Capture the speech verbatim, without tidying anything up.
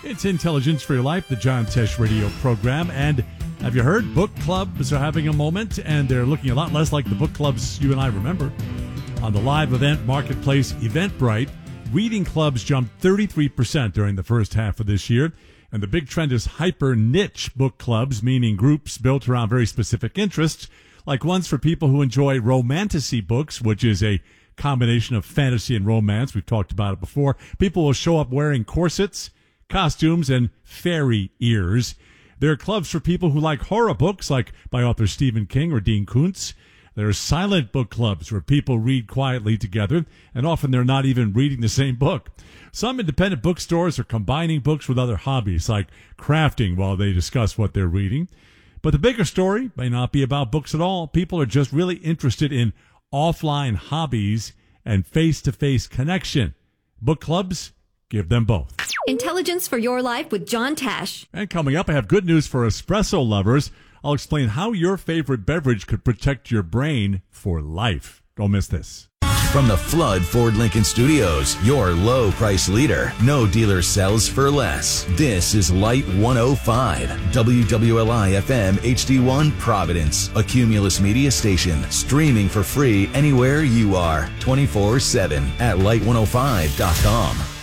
It's Intelligence for Your Life, the John Tesh radio program. And have you heard? Book clubs are having a moment, and they're looking a lot less like the book clubs you and I remember. On the live event marketplace Eventbrite, reading clubs jumped thirty-three percent during the first half of this year. And the big trend is hyper-niche book clubs, meaning groups built around very specific interests, like ones for people who enjoy romantasy books, which is a combination of fantasy and romance. We've talked about it before. People will show up wearing corsets, costumes, and fairy ears. There are clubs for people who like horror books, like by author Stephen King or Dean Koontz. There are silent book clubs where people read quietly together, and often they're not even reading the same book. Some independent bookstores are combining books with other hobbies, like crafting, while they discuss what they're reading. But the bigger story may not be about books at all. People are just really interested in offline hobbies and face-to-face connection. Book clubs, give them both. Intelligence for Your Life with John Tesh. And coming up, I have good news for espresso lovers. I'll explain how your favorite beverage could protect your brain for life. Don't miss this. From the Flood Ford Lincoln Studios, your low price leader. No dealer sells for less. This is Light one oh five, W W L I F M H D one Providence, a Cumulus media station, streaming for free anywhere you are, twenty-four seven at light one oh five dot com.